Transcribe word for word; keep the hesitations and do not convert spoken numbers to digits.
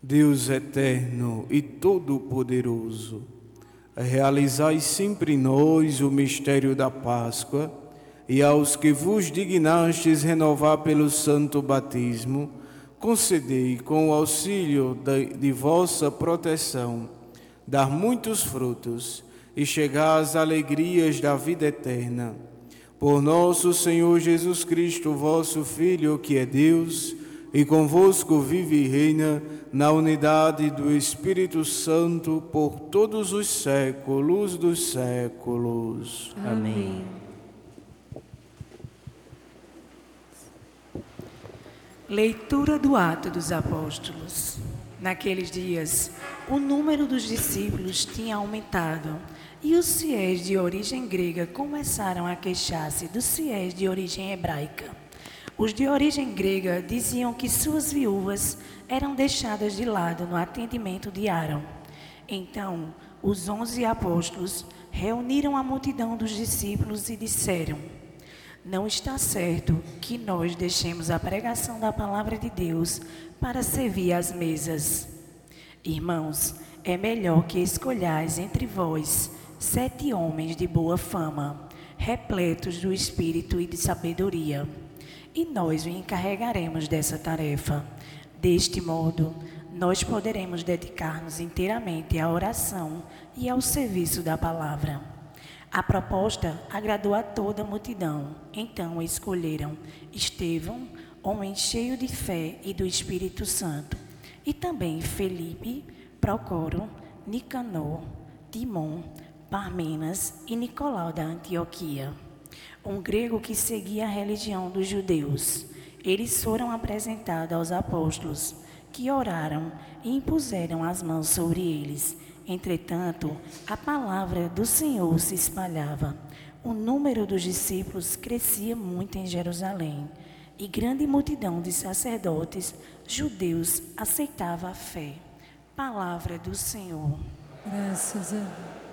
Deus eterno e todo-poderoso, realizai sempre em nós o mistério da Páscoa, e aos que vos dignastes renovar pelo santo batismo, concedei com o auxílio de, de vossa proteção, dar muitos frutos e chegar às alegrias da vida eterna. Por nosso Senhor Jesus Cristo, vosso Filho, que é Deus, e convosco vive e reina na unidade do Espírito Santo por todos os séculos dos séculos. Amém. Leitura do Atos dos Apóstolos. Naqueles dias, o número dos discípulos tinha aumentado e os fiéis de origem grega começaram a queixar-se dos fiéis de origem hebraica. Os de origem grega diziam que suas viúvas eram deixadas de lado no atendimento diário. Então, os onze apóstolos reuniram a multidão dos discípulos e disseram: não está certo que nós deixemos a pregação da palavra de Deus para servir às mesas. Irmãos, é melhor que escolhais entre vós sete homens de boa fama, repletos do Espírito e de sabedoria, e nós o encarregaremos dessa tarefa. Deste modo, nós poderemos dedicar-nos inteiramente à oração e ao serviço da palavra. A proposta agradou a toda a multidão. Então escolheram Estevão, homem cheio de fé e do Espírito Santo, e também Felipe, Procoro, Nicanor, Timon, Parmenas e Nicolau da Antioquia, um grego que seguia a religião dos judeus. Eles foram apresentados aos apóstolos, que oraram e impuseram as mãos sobre eles. Entretanto, a palavra do Senhor se espalhava. O número dos discípulos crescia muito em Jerusalém, e grande multidão de sacerdotes judeus aceitava a fé. Palavra do Senhor. Graças a Deus.